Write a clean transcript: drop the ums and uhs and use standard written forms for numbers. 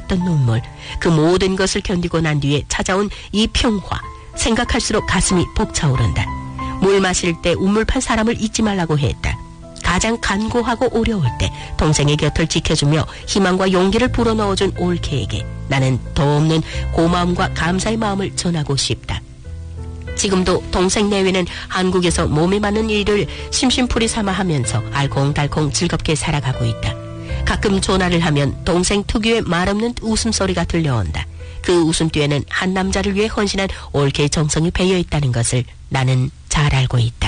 흘렸던 눈물, 그 모든 것을 견디고 난 뒤에 찾아온 이 평화, 생각할수록 가슴이 벅차오른다. 물 마실 때 우물 판 사람을 잊지 말라고 했다. 가장 간고하고 어려울 때 동생의 곁을 지켜주며 희망과 용기를 불어넣어준 올케에게 나는 더없는 고마움과 감사의 마음을 전하고 싶다. 지금도 동생 내외는 한국에서 몸에 맞는 일을 심심풀이 삼아 하면서 알콩달콩 즐겁게 살아가고 있다. 가끔 전화를 하면 동생 특유의 말없는 웃음소리가 들려온다. 그 웃음 뒤에는 한 남자를 위해 헌신한 올케의 정성이 배어 있다는 것을 나는 잘 알고 있다.